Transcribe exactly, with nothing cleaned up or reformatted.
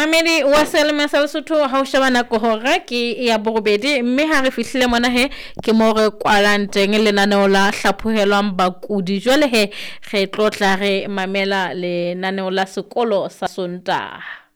Mamedi wa selma sa Lesotho ha o shebana ko hora ke ya borobedi mme ha re fihlile mona he ke mo re kwalang teng lenaneo la hlaphohelwang bakudi jwale he re tlotla re mamela lenaneo la sekolo sa Sontaha.